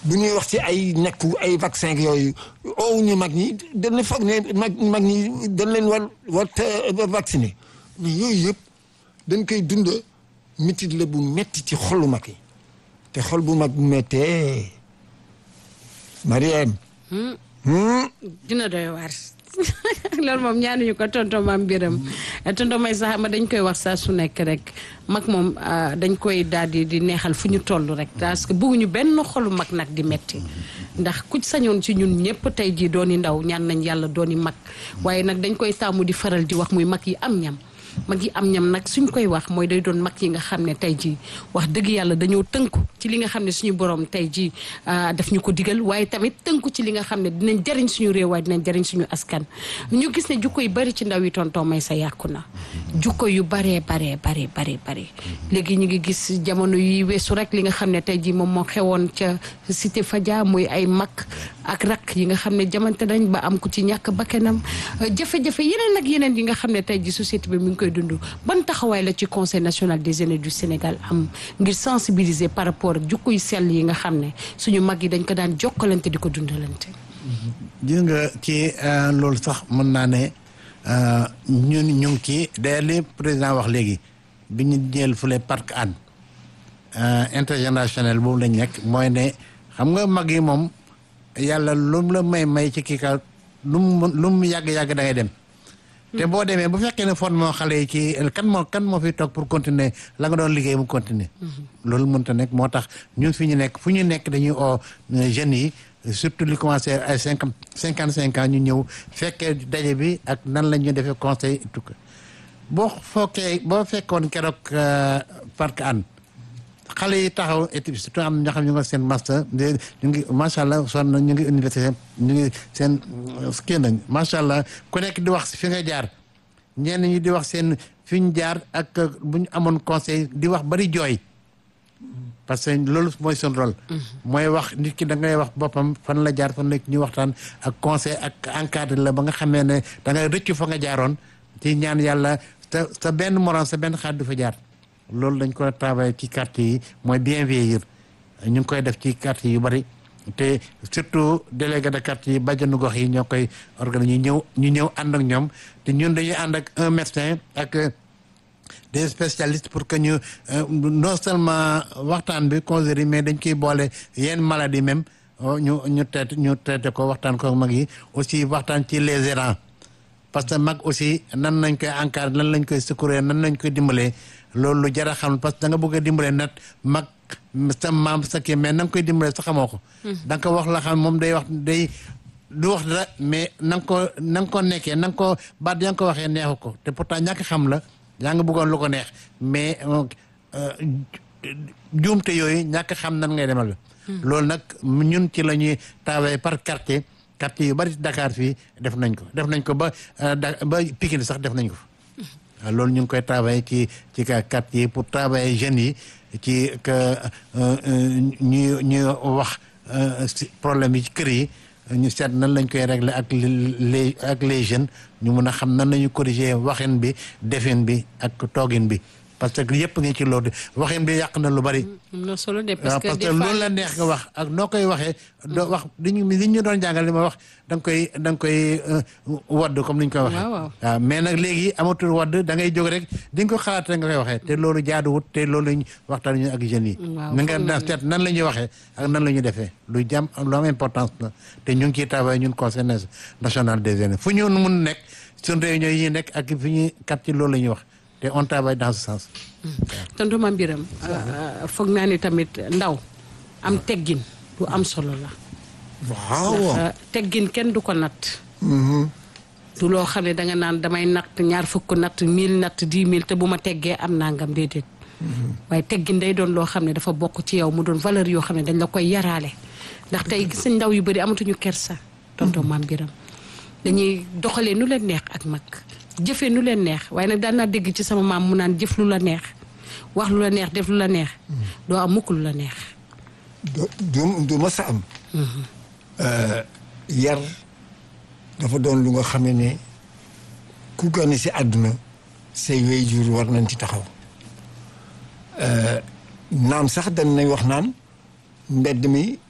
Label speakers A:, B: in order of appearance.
A: bu ñuy wax ci ay nekku ay vaccin yooyu ñu mag ñi dañ foog ne mag ñi dañ leen war vacciner mais yooyu yëpp dañ koy dund métit la bu metti ci xolu mag yi te xol bu mag bu mettee Mariam
B: dina doy waar loolu moom ñaanuñu ko tonton Mame Birame tonton may sax ma dañ koy wax saa su nekk rek mag moom dañ koy daal di neexal fu ñu toll rek parce que bëgguñu benn xolu mag nag di metti ndax ku sañoon ci ñun ñëpp tey jii dooni ndaw ñaan nañ yàlla dooni mag waaye nag dañ koy taamu di faral di wax muy mag yi am ñam mag yi am ñam nag suñ koy wax mooy day doon mag yi nga xam ne tey jii wax dëgg yàlla dañoo tënku ci li nga xam ne suñu borom tey jii daf ñu ko digal waaye tamit tënku ci li nga xam ne dinañ jariñ suñu réew waaye dinañ jariñ suñu askan ñu gis ne jukko yu bari ci ndaw yi tonton may sa yàqu na jukko yu baree léegi ñu ngi gis jamono yi weesu rek li nga xam ne tey jii moom moo xewoon ca cité Fadia muy ay mag ak rak yi nga xam ne jamante nañ ba am ku ci ñàkk bakkanam jafe-jafe yeneen ak yeneen yi nga xam ne tey jii société bi mi ngi koy dund ban taxawaay la ci conseil national des aînés du Sénégal am ngir sensibiliser par rapport ak jukko yu sell yi nga xam ne suñu mag yi dañ ko daan jokkalante di ko dundalante.
C: gis nga ci loolu sax mën naa ne ñu ngi ci d'ailleurs li président wax léegi bi ñu jël fule parc Hann intergénérationnel boobu lañ nekk mooy ne xam nga mag yi moom yàlla lu mu la may ci kii ka lu mu yàgg-yàgg da ngay dem. te boo demee bu fekkee ne fon moo xale yi ci kan moo fi toog pour continuer la nga doon liggéey mu continuer loolu mënta nekk moo tax ñun fi ñu nekk fu ñu nekk dañuy oo jeunes yi surtout li commencé ay 55 ans ñu ñëw fekkee daje bi ak nan la ñu defee conseil tout boo fekkoon keroog parc Hann xale yi taxaw et surtout am na ñoo xam ñu ngi seen master ñu ngi macha allah sonn ñu ngi université ñu ngi seen kii nañ macha allah ku nekk di wax fi nga jaar ñenn ñi di wax seen fi ñu jaar ak bu ñu amoon conseil di wax bari jooy parce que loolu mooy seen rôle. mooy wax nit ki da ngay wax boppam fan la jaar fan la ñu waxtaan ak conseil ak encadré la ba nga xamee ne da ngay rëccu fa nga jaaroon ci ñaan yàlla sa benn morom sa benn xaat du fa jaar. loolu dañ ko travailler ci quartier yi mooy bien vieillir ñu ngi koy def ci quartier yu bari te surtout délégué de quartier yi bàjjenu gox yi ñoo koy organiser ñu ñëw ànd ak ñoom te ñun dañuy ànd ak un médecin ak des spécialistes pour que ñu non seulement waxtaan bi causerie mais dañ koy boole yenn maladie même ñu traité ko waxtaan ko mag yi aussi waxtaan ci les errants parce que mag aussi nan lañ koy encadrer nan lañ koy secourir nan lañ koy dimbalee loolu lu jar a xam parce que da nga bëgg a dimbale nag mag sa maam sa kii mais na nga koy dimbale sa xamoo ko. da nga ko wax la xam moom day wax du wax dara mais na nga ko nekkee na nga ko baat yaa nga ko waxee neexu ko te pourtant ñàkk xam la yaa nga bëggoon lu ko neex mais juumte yooyu ñàkk xam nan ngay demal la. loolu nag ñun ci la ñuy travailler par quartier yu bari Dakar fii def nañ ko ba Pikine sax def nañ ko. loolu ñu ngi koy travailler ci quartier pour travailler jeunes yi ci que ñuy wax problème yi ci kër yi ñu seet nan lañ koy régler ak les jeunes ñu mun a xam nan lañu corriger waxin bi defin bi ak toogin bi parce que yëpp ngi ci loolu waxin bi yàq na lu bari.
B: non solo de parce que
C: loolu la neex nga wax ak noo koy waxee. doo wax li ñu doon jàngal li ma wax da nga koy wadd comme ni ñu koy waxee. waaw mais nag léegi amatul wadd da ngay jóg rek di nga ko xalaat rek nga koy waxee te loolu jaaduwut te loolu lañ waxtaan ñu ak jeunes yi. waaw mi nga seet nan la ñuy waxee ak nan la ñuy defee lu am importance la te ñu ngi ciy travail ñun conseil national des aînés fu ñu mun nekk suñu réunion yi ñuy nekk ak fi ñuy kat ci loolu la ñuy wax. te on travaille dans ce sens.
B: tonton Mame Birame foog naa ni tamit ndaw am teggin lu am solo la.
A: waaw
B: teggin kenn du ko natt. du loo xam ne danga naan damay natt 200 natt 1000 natt 10 000 te bu ma teggee am nangam déedéet. waaye teggin day doon loo xam ne dafa bokk ci yow mu doon valeur yoo xam ne dañ la koy yaraale ndax tey gis nañ ndaw yu bëri amatuñu kersa. tonton Mame Birame dañuy doxalee nu leen neex ak mag. jëfee nu leen neex waaye nag daan naa dégg ci sama maam mu naan jëf lu la neex wax lu la neex def lu la neex doo am mukk lu la neex
A: du ma sa am yar dafa doon lu nga xamee ne ku gane si àdduna say waajur war nañ ci taxaw naam sax dañ nay wax naan mbedd mi